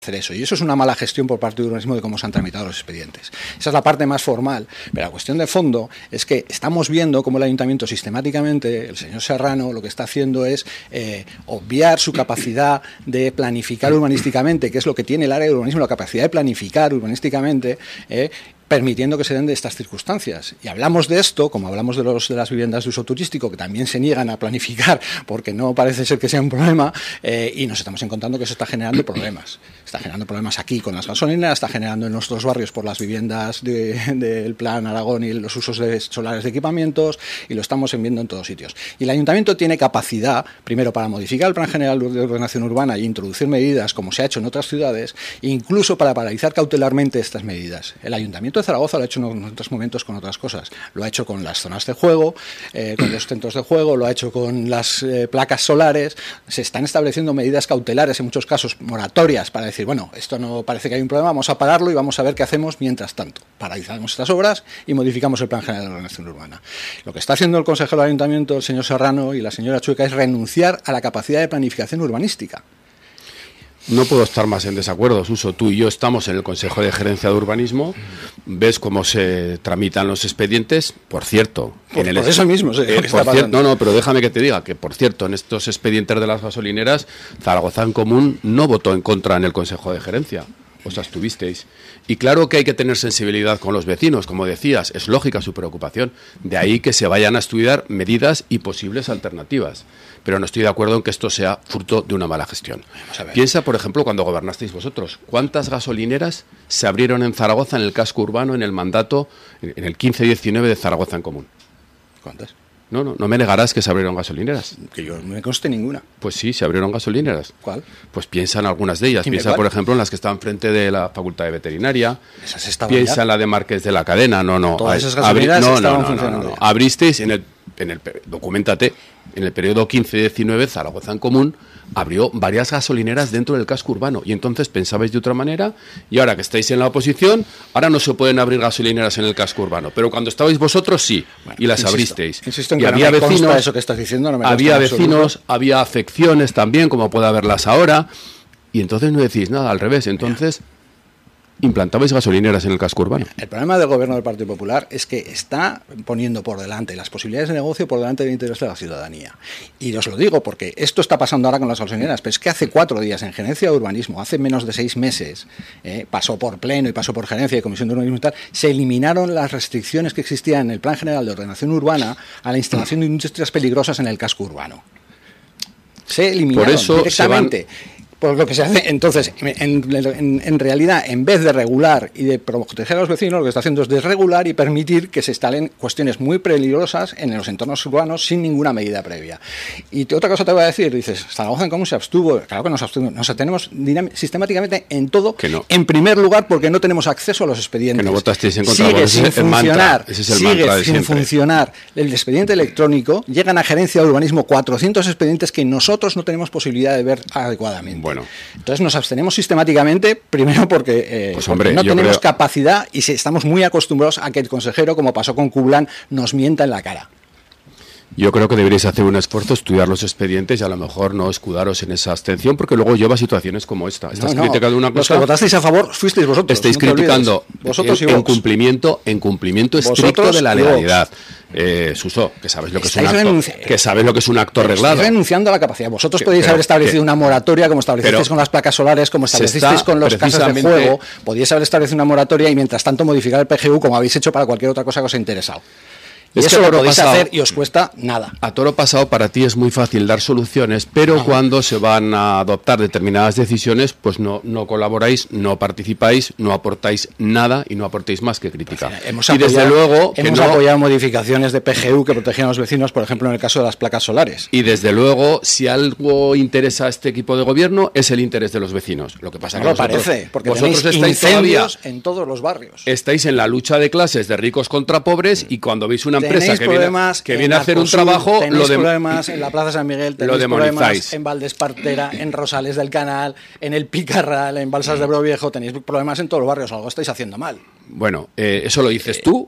hacer eso. Y eso es una mala gestión por parte de urbanismo de cómo se han tramitado los expedientes. Esa es la parte más formal, pero la cuestión de fondo es que estamos viendo cómo el ayuntamiento sistemáticamente, el señor Serrano, lo que está haciendo es obviar su capacidad de planificar urbanísticamente, que es lo que tiene el área de urbanismo, la capacidad de planificar urbanísticamente, permitiendo que se den de estas circunstancias. Y hablamos de esto, como hablamos de las viviendas de uso turístico, que también se niegan a planificar porque no parece ser que sea un problema, y nos estamos encontrando que eso está generando problemas. Está generando problemas aquí con las gasolineras, está generando en nuestros barrios por las viviendas del Plan Aragón y los usos solares de equipamientos, y lo estamos viendo en todos sitios. Y el ayuntamiento tiene capacidad, primero, para modificar el Plan General de Ordenación Urbana y introducir medidas, como se ha hecho en otras ciudades, e incluso para paralizar cautelarmente estas medidas. El ayuntamiento de Zaragoza lo ha hecho en otros momentos con otras cosas. Lo ha hecho con las zonas de juego, con los centros de juego, lo ha hecho con las placas solares. Se están estableciendo medidas cautelares, en muchos casos moratorias, para decir, bueno, esto no parece que hay un problema, vamos a pararlo y vamos a ver qué hacemos mientras tanto. Paralizamos estas obras y modificamos el Plan General de Ordenación Urbana. Lo que está haciendo el consejero del ayuntamiento, el señor Serrano y la señora Chueca, es renunciar a la capacidad de planificación urbanística. No puedo estar más en desacuerdo, Suso. Tú y yo estamos en el Consejo de Gerencia de Urbanismo, ves cómo se tramitan los expedientes, por cierto. Por eso mismo, pero déjame que te diga que, por cierto, en estos expedientes de las gasolineras, Zaragoza en Común no votó en contra en el Consejo de Gerencia. Os abstuvisteis. Y claro que hay que tener sensibilidad con los vecinos, como decías, es lógica su preocupación. De ahí que se vayan a estudiar medidas y posibles alternativas. Pero no estoy de acuerdo en que esto sea fruto de una mala gestión. Piensa, por ejemplo, cuando gobernasteis vosotros, ¿cuántas gasolineras se abrieron en Zaragoza en el casco urbano en el mandato, en el 15-19 de Zaragoza en Común? ¿Cuántas? No me negarás que se abrieron gasolineras. Que yo no me conste ninguna. Pues sí, se abrieron gasolineras. ¿Cuál? Pues piensa en algunas de ellas. Piensa, por ejemplo, en las que estaban frente de la Facultad de Veterinaria. ¿Esas estaban piensa ya? En la de Marqués de la Cadena. No. Todas esas gasolineras estaban funcionando. No. Abristeis documentate, en el periodo 15-19, Zaragoza en Común abrió varias gasolineras dentro del casco urbano, y entonces pensabais de otra manera, y ahora que estáis en la oposición, ahora no se pueden abrir gasolineras en el casco urbano, pero cuando estabais vosotros sí, y las abristeis. Insisto en y que había vecinos, eso que estás diciendo, no me había vecinos, había afecciones también, como puede haberlas ahora, y entonces no decís nada, al revés, entonces implantabais gasolineras en el casco urbano. El problema del gobierno del Partido Popular es que está poniendo por delante las posibilidades de negocio por delante del interés de la ciudadanía. Y os lo digo porque esto está pasando ahora con las gasolineras, pero es que hace 4 días en Gerencia de Urbanismo, hace menos de 6 meses, pasó por Pleno y pasó por Gerencia y Comisión de Urbanismo y tal, se eliminaron las restricciones que existían en el Plan General de Ordenación Urbana a la instalación de industrias peligrosas en el casco urbano. Se eliminaron por eso directamente. Por lo que se hace, entonces, en realidad, en vez de regular y de proteger a los vecinos, lo que está haciendo es desregular y permitir que se instalen cuestiones muy peligrosas en los entornos urbanos sin ninguna medida previa. Y otra cosa te voy a decir, dices, Zaragoza en Común se abstuvo. Claro que nos abstuvimos, nos atenemos sistemáticamente en todo, no. En primer lugar porque no tenemos acceso a los expedientes. Que no votasteis en contra. Sigue sin funcionar, sigue sin funcionar el expediente electrónico, llegan a Gerencia de Urbanismo 400 expedientes que nosotros no tenemos posibilidad de ver adecuadamente. Bueno. Entonces nos abstenemos sistemáticamente, primero porque, porque no tenemos capacidad y estamos muy acostumbrados a que el consejero, como pasó con Kublan, nos mienta en la cara. Yo creo que deberíais hacer un esfuerzo, estudiar los expedientes y a lo mejor no escudaros en esa abstención, porque luego lleva situaciones como esta. Estás criticando una cosa. Los que votasteis a favor fuisteis vosotros. Estáis criticando vosotros en cumplimiento estricto de la legalidad. Suso, que sabes lo que es un acto, que sabes lo que es un acto arreglado. Estáis renunciando a la capacidad. Vosotros podíais haber establecido una moratoria, como establecisteis con las placas solares, como establecisteis con los casas de juego. Podíais haber establecido una moratoria y mientras tanto modificar el PGU, como habéis hecho para cualquier otra cosa que os ha interesado. Y eso lo podéis hacer y os cuesta nada. A toro pasado para ti es muy fácil dar soluciones, pero cuando se van a adoptar determinadas decisiones, pues no colaboráis, no participáis, no aportáis nada y no aportéis más que crítica. Hemos apoyado modificaciones de PGU que protegían a los vecinos, por ejemplo, en el caso de las placas solares. Y desde luego, si algo interesa a este equipo de gobierno, es el interés de los vecinos. Lo que pasa no que lo parece, porque vosotros tenéis incendios en todos los barrios. Estáis en la lucha de clases de ricos contra pobres y cuando veis una empresa que viene a hacer un trabajo, tenéis problemas en la Plaza San Miguel, tenéis problemas en Valdespartera, en Rosales del Canal, en el Picarral, en Balsas de Ebro Viejo, tenéis problemas en todos los barrios, algo estáis haciendo mal. Bueno, eso lo dices tú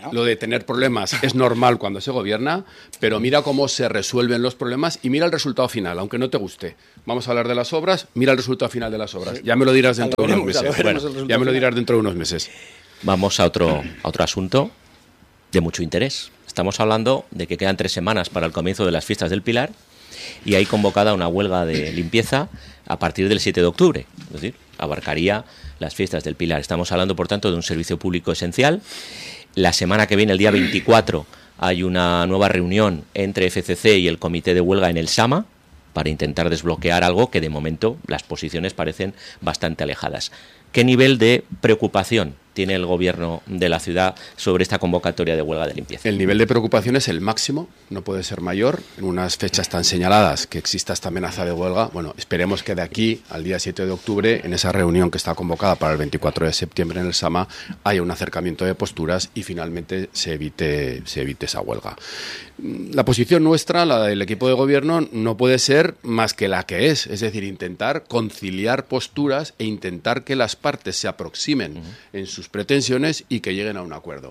¿no? Lo de tener problemas es normal cuando se gobierna, pero mira cómo se resuelven los problemas y mira el resultado final, aunque no te guste. Vamos a hablar de las obras, mira el resultado final de las obras. Sí. Ya me lo dirás dentro de unos meses. Bueno, ya me lo dirás dentro de unos meses. Vamos a otro asunto de mucho interés. Estamos hablando de que quedan 3 semanas para el comienzo de las fiestas del Pilar y hay convocada una huelga de limpieza a partir del 7 de octubre. Es decir, abarcaría las fiestas del Pilar. Estamos hablando, por tanto, de un servicio público esencial. La semana que viene, el día 24, hay una nueva reunión entre FCC y el comité de huelga en el Sama para intentar desbloquear algo que, de momento, las posiciones parecen bastante alejadas. ¿Qué nivel de preocupación tiene el gobierno de la ciudad sobre esta convocatoria de huelga de limpieza? El nivel de preocupación es el máximo, no puede ser mayor. En unas fechas tan señaladas que exista esta amenaza de huelga, bueno, esperemos que de aquí al día 7 de octubre, en esa reunión que está convocada para el 24 de septiembre en el Sama, haya un acercamiento de posturas y finalmente se evite esa huelga. La posición nuestra, la del equipo de gobierno, no puede ser más que la que es decir, intentar conciliar posturas e intentar que las partes se aproximen en sus pretensiones y que lleguen a un acuerdo.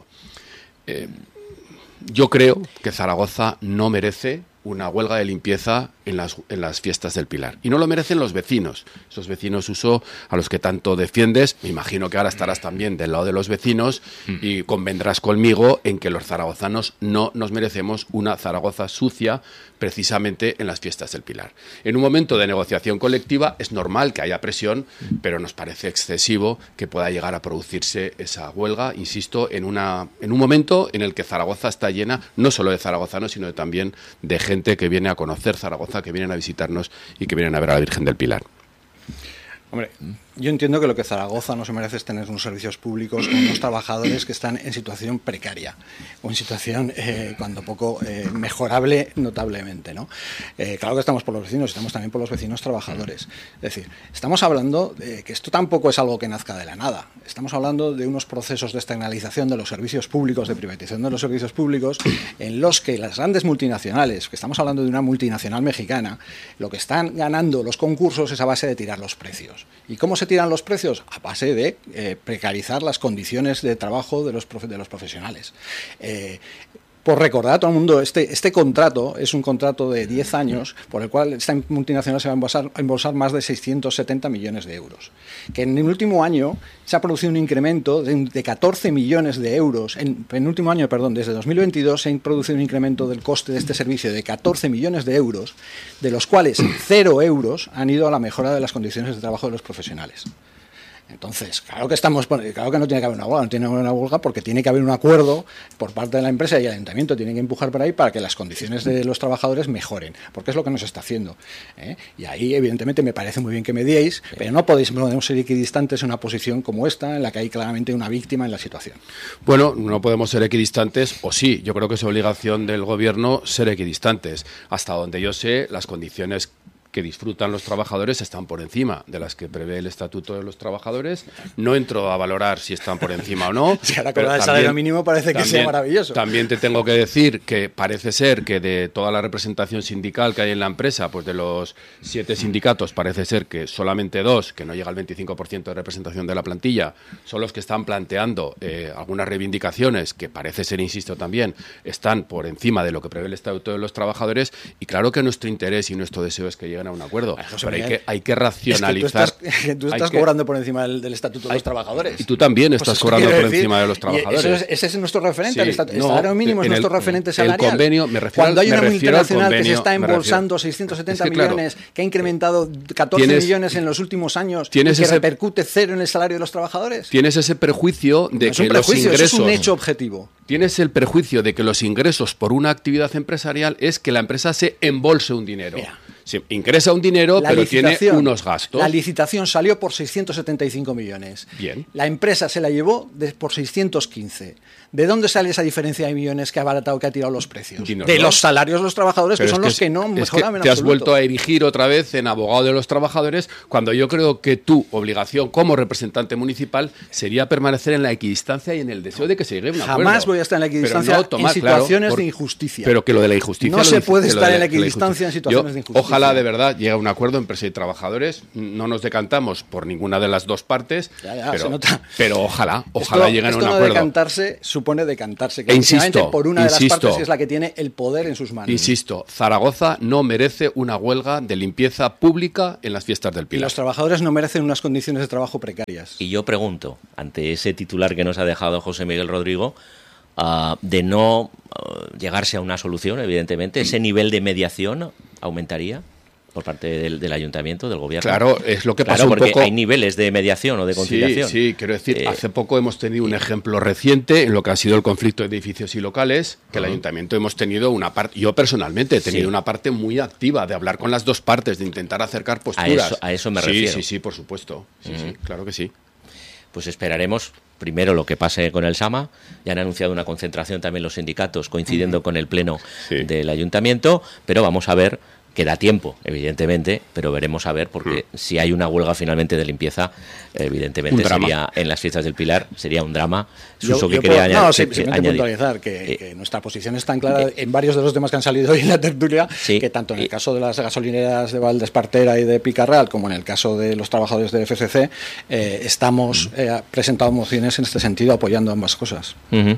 Yo creo que Zaragoza no merece una huelga de limpieza en las fiestas del Pilar. Y no lo merecen los vecinos, esos vecinos uso a los que tanto defiendes. Me imagino que ahora estarás también del lado de los vecinos y convendrás conmigo en que los zaragozanos no nos merecemos una Zaragoza sucia precisamente en las fiestas del Pilar. En un momento de negociación colectiva es normal que haya presión, pero nos parece excesivo que pueda llegar a producirse esa huelga, insisto, en un momento en el que Zaragoza está llena no solo de zaragozanos, sino también de gente que viene a conocer Zaragoza, que vienen a visitarnos y que vienen a ver a la Virgen del Pilar. Hombre, yo entiendo que lo que Zaragoza no se merece es tener unos servicios públicos con unos trabajadores que están en situación precaria o en situación, cuando poco, mejorable notablemente, ¿no? Claro que estamos por los vecinos, estamos también por los vecinos trabajadores. Es decir, estamos hablando de que esto tampoco es algo que nazca de la nada. Estamos hablando de unos procesos de externalización de los servicios públicos, de privatización de los servicios públicos, en los que las grandes multinacionales, que estamos hablando de una multinacional mexicana, lo que están ganando los concursos es a base de tirar los precios. ¿Y cómo se tiran los precios? A base de precarizar las condiciones de trabajo de los profesionales. Por recordar a todo el mundo, este contrato es un contrato de 10 años por el cual esta multinacional se va a embolsar más de 670 millones de euros. Que en el último año se ha producido un incremento de 14 millones de euros. En el último año, desde 2022 se ha producido un incremento del coste de este servicio de 14 millones de euros, de los cuales 0 euros han ido a la mejora de las condiciones de trabajo de los profesionales. Entonces, claro que no tiene que haber una huelga, no tiene que haber una huelga porque tiene que haber un acuerdo por parte de la empresa y el ayuntamiento tiene que empujar por ahí para que las condiciones de los trabajadores mejoren, porque es lo que nos está haciendo. Y ahí, evidentemente, me parece muy bien que mediéis, pero no podemos ser equidistantes en una posición como esta, en la que hay claramente una víctima en la situación. Bueno, no podemos ser equidistantes, o sí, yo creo que es obligación del gobierno ser equidistantes. Hasta donde yo sé, las condiciones que disfrutan los trabajadores están por encima de las que prevé el Estatuto de los Trabajadores. No entro a valorar si están por encima o no. Si ahora con el salario mínimo parece que sea maravilloso. También te tengo que decir que parece ser que de toda la representación sindical que hay en la empresa, pues de los 7 sindicatos, parece ser que solamente 2, que no llega al 25% de representación de la plantilla, son los que están planteando algunas reivindicaciones que parece ser, insisto también, están por encima de lo que prevé el Estatuto de los Trabajadores. Y claro que nuestro interés y nuestro deseo es que lleguen a un acuerdo. Pero hay que racionalizar. Es que tú estás cobrando por encima del Estatuto de los Trabajadores. Y tú también estás cobrando por encima de los trabajadores. Ese es nuestro referente. Sí, el salario mínimo es nuestro referente salarial. El convenio, cuando hay una multinacional que se está embolsando 670 millones, claro, que ha incrementado 14 millones en los últimos años y que repercute 0 en el salario de los trabajadores. Tienes ese prejuicio de que los ingresos... Eso es un hecho objetivo. Tienes el prejuicio de que los ingresos por una actividad empresarial es que la empresa se embolse un dinero. Mira, sí, ingresa un dinero, pero tiene unos gastos. La licitación salió por 675 millones. Bien. La empresa se la llevó por 615. ¿De dónde sale esa diferencia de millones que ha abaratado, que ha tirado los precios? De los salarios de los trabajadores, pero que son los que no mejoran en absoluto. Te has vuelto a erigir otra vez en abogado de los trabajadores, cuando yo creo que tu obligación como representante municipal sería permanecer en la equidistancia y en el deseo de que se llegue a un acuerdo. Jamás voy a estar en la equidistancia en situaciones de injusticia. Pero que lo de la injusticia... No se puede estar en la equidistancia en situaciones de injusticia. ojalá de verdad llegue a un acuerdo empresa y trabajadores. No nos decantamos por ninguna de las dos partes, pero ojalá lleguen a un acuerdo. Decantarse supone decantarse, que insisto, por una de las partes que es la que tiene el poder en sus manos. Insisto, Zaragoza no merece una huelga de limpieza pública en las fiestas del Pilar. Y los trabajadores no merecen unas condiciones de trabajo precarias. Y yo pregunto, ante ese titular que nos ha dejado José Miguel Rodrigo, de no llegarse a una solución, evidentemente, ¿ese nivel de mediación aumentaría por parte del ayuntamiento, del gobierno? Claro, es lo que pasa un porque poco. Hay niveles de mediación o de conciliación. Sí, quiero decir, hace poco hemos tenido un ejemplo reciente en lo que ha sido el conflicto de edificios y locales, que el ayuntamiento hemos tenido una parte, yo personalmente he tenido una parte muy activa de hablar con las dos partes, de intentar acercar posturas. A eso me refiero. Sí, por supuesto. Sí, claro que sí. Pues esperaremos primero lo que pase con el SAMA. Ya han anunciado una concentración también los sindicatos, coincidiendo con el pleno del ayuntamiento, pero vamos a ver. Queda tiempo, evidentemente, pero veremos a ver, porque si hay una huelga finalmente de limpieza, evidentemente sería en las fiestas del Pilar, sería un drama. Simplemente puntualizar que nuestra posición es tan clara en varios de los temas que han salido hoy en la tertulia, que tanto en el caso de las gasolineras de Valdespartera y de Picarral, como en el caso de los trabajadores de FCC, estamos presentando mociones en este sentido, apoyando ambas cosas.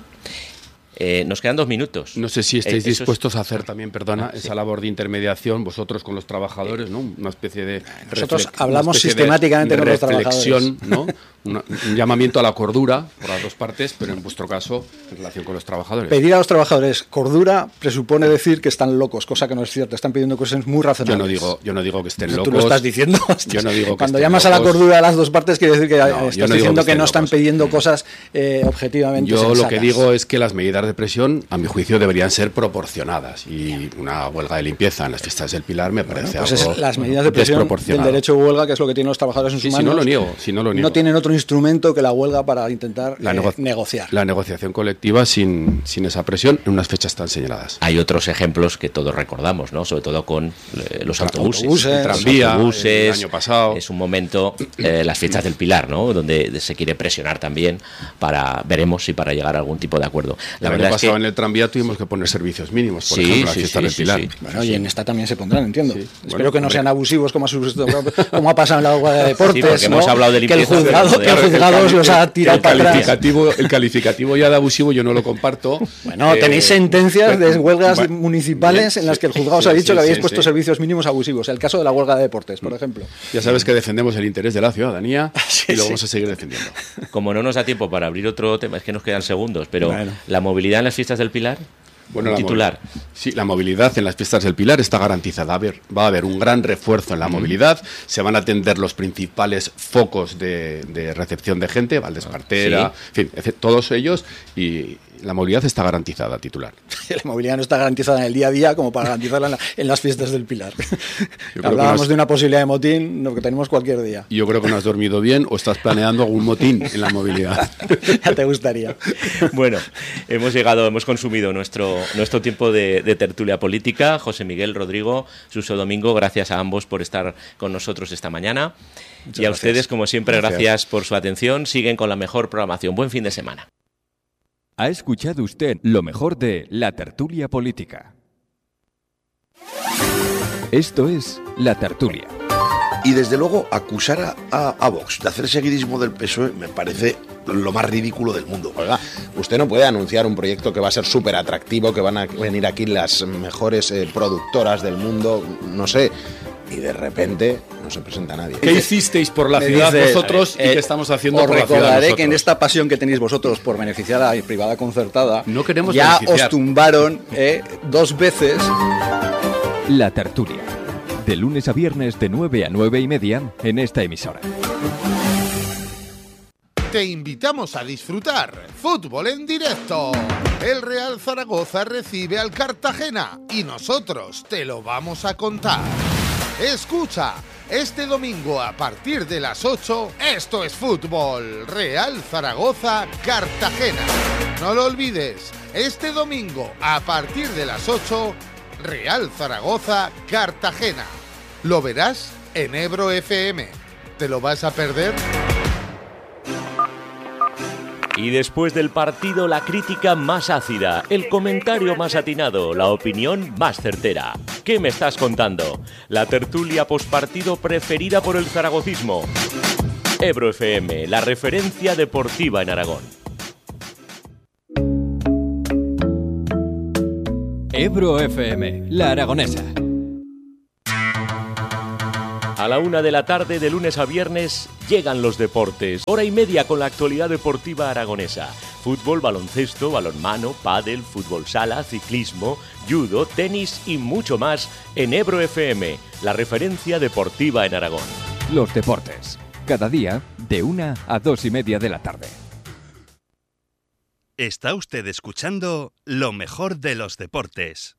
Nos quedan 2 minutos. No sé si estáis dispuestos a hacer también, esa labor de intermediación vosotros con los trabajadores, ¿no? Una especie de nosotros hablamos sistemáticamente con los trabajadores, ¿no? Un llamamiento a la cordura por las dos partes, pero en vuestro caso en relación con los trabajadores. Pedir a los trabajadores cordura presupone decir que están locos, cosa que no es cierto. Están pidiendo cosas muy razonables. Yo no digo que estén locos. Tú lo estás diciendo. Yo no digo que cuando llamas a la cordura a las dos partes quiere decir que estás diciendo que no están locos. Pidiendo cosas objetivamente Yo sensatas. lo que digo es que las medidas de presión, a mi juicio, deberían ser proporcionadas, y una huelga de limpieza en las fiestas del Pilar me parece algo es las medidas de presión del derecho de huelga, que es lo que tienen los trabajadores en sus manos. Si no lo niego. No tienen otro instrumento que la huelga para intentar negociar. La negociación colectiva sin esa presión en unas fechas tan señaladas. Hay otros ejemplos que todos recordamos, ¿no? Sobre todo con los autobuses, el tranvía, el año pasado. Es un momento, las fiestas del Pilar, ¿no? Donde se quiere presionar también veremos si para llegar a algún tipo de acuerdo. La verdad es que en el tranvía tuvimos que poner servicios mínimos, por ejemplo, las fiestas del Pilar. Bueno, y en esta también se pondrán, entiendo. Espero que no sean abusivos como ha pasado en la huelga de deportes, porque hemos hablado de limpieza, que el juzgado los ha tirado para atrás. El calificativo ya de abusivo yo no lo comparto. Bueno, tenéis sentencias de huelgas municipales en las que el juzgado os ha dicho que habéis puesto servicios mínimos abusivos. El caso de la huelga de deportes, por ejemplo. Ya sabes que defendemos el interés de la ciudadanía y lo vamos a seguir defendiendo. Como no nos da tiempo para abrir otro tema, es que nos quedan segundos, pero la movilidad en las fiestas del Pilar. Bueno, titular. La movilidad en las fiestas del Pilar está garantizada. Va a haber un gran refuerzo en la movilidad. Se van a atender los principales focos de recepción de gente, Valdespartera, en fin, todos ellos, y la movilidad está garantizada, titular. La movilidad no está garantizada en el día a día como para garantizarla en las fiestas del Pilar. Hablábamos de una posibilidad de motín, lo que tenemos cualquier día. Yo creo que no has dormido bien o estás planeando algún motín en la movilidad. Ya te gustaría. Bueno, hemos consumido nuestro tiempo de tertulia política. José Miguel, Rodrigo, Suso, Domingo, gracias a ambos por estar con nosotros esta mañana. Muchas gracias. Ustedes, como siempre, gracias por su atención. Siguen con la mejor programación. Buen fin de semana. Ha escuchado usted lo mejor de La Tertulia Política. Esto es La Tertulia. Y desde luego acusar a Vox de hacer seguidismo del PSOE me parece lo más ridículo del mundo. Oiga, usted no puede anunciar un proyecto que va a ser súper atractivo, que van a venir aquí las mejores productoras del mundo, no sé, y de repente no se presenta nadie. ¿Qué hicisteis por la ciudad vosotros y qué estamos haciendo por la ciudad nosotros? Os recordaré que en esta pasión que tenéis vosotros por beneficiar a la privada concertada, no queremos ya beneficiar. Os tumbaron 2 veces. La Tertulia, de lunes a viernes de 9 a 9:30 en esta emisora. Te invitamos a disfrutar fútbol en directo. El Real Zaragoza recibe al Cartagena y nosotros te lo vamos a contar. Escucha, este domingo a partir de las 8, esto es fútbol. Real Zaragoza, Cartagena. No lo olvides, este domingo a partir de las 8, Real Zaragoza, Cartagena. Lo verás en Ebro FM. ¿Te lo vas a perder? Y después del partido, la crítica más ácida, el comentario más atinado, la opinión más certera. ¿Qué me estás contando? La tertulia pospartido preferida por el zaragocismo. Ebro FM, la referencia deportiva en Aragón. Ebro FM, la aragonesa. A la 1 de la tarde, de lunes a viernes, llegan los deportes. Hora y media con la actualidad deportiva aragonesa. Fútbol, baloncesto, balonmano, pádel, fútbol sala, ciclismo, judo, tenis y mucho más en Ebro FM, la referencia deportiva en Aragón. Los deportes, cada día de 1 a 2 y media de la tarde. Está usted escuchando lo mejor de los deportes.